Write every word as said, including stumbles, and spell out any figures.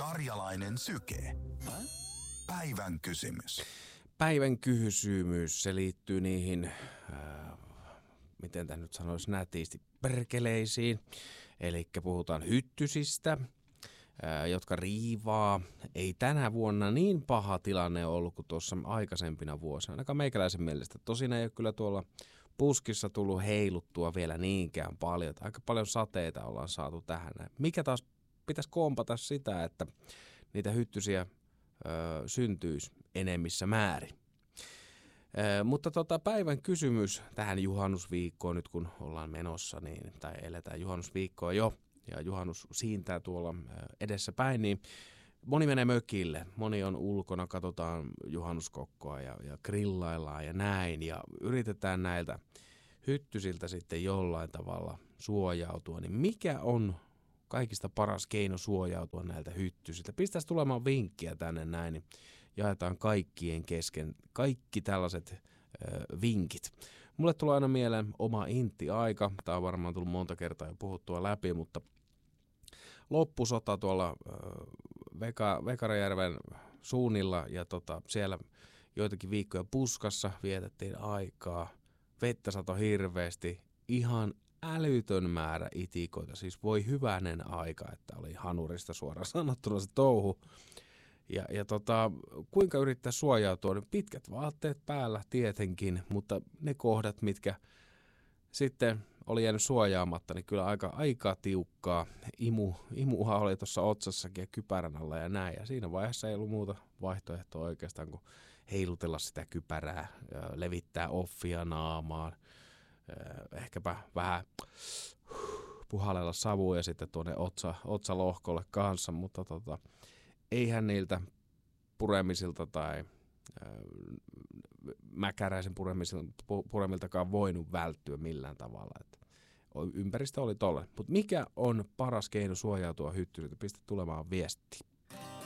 Karjalainen syke. Päivän kysymys. Päivän kysymys, se liittyy niihin, äh, miten tämä nyt sanoisi nätisti, perkeleisiin. Eli puhutaan hyttysistä, äh, jotka riivaa. Ei tänä vuonna niin paha tilanne ollut kuin tuossa aikaisempina vuosina, ainakaan meikäläisen mielestä. Tosin ei ole kyllä tuolla puskissa tullut heiluttua vielä niinkään paljon. Aika paljon sateita ollaan saatu tähän. Mikä taas pitäisi kompata sitä, että niitä hyttysiä ö, syntyisi enemmissä määrin. Ö, mutta tota, päivän kysymys tähän juhannusviikkoon, nyt kun ollaan menossa, niin, tai eletään juhannusviikkoa jo, ja juhannus siintää tuolla edessä päin, niin moni menee mökille, moni on ulkona, katsotaan juhannuskokkoa ja, ja grillaillaan ja näin, ja yritetään näiltä hyttysiltä sitten jollain tavalla suojautua, niin mikä on kaikista paras keino suojautua näiltä hyttysiltä? Pistäisi tulemaan vinkkiä tänne näin, niin jaetaan kaikkien kesken kaikki tällaiset ö, vinkit. Mulle tulee aina mieleen oma intti-aika, tämä on varmaan tullut monta kertaa jo puhuttua läpi, mutta loppusota tuolla ö, Veka, Vekarajärven suunnilla ja tota, siellä joitakin viikkoja puskassa vietettiin aikaa, vettä satoi hirveästi, ihan älytön määrä itikoita, siis voi hyvänen aika, että oli hanurista suoraan sanottuna se touhu. Ja, ja tota, kuinka yrittää suojautua, niin pitkät vaatteet päällä tietenkin, mutta ne kohdat, mitkä sitten oli jäänyt suojaamatta, niin kyllä aika, aika tiukkaa. Imu, imuha oli tuossa otsassakin ja kypärän alla ja näin. Ja siinä vaiheessa ei ollut muuta vaihtoehtoa oikeastaan kuin heilutella sitä kypärää, levittää offia naamaan. Ehkäpä vähän puhallella savuja sitten tuonne otsa, otsalohkolle kanssa, mutta tota, eihän niiltä puremisilta tai äh, mäkäräisen puremiltakaan voinut välttyä millään tavalla. Että ympäristö oli tolle. Mutta mikä on paras keino suojautua hyttysiltä? Pistä tulemaan viesti.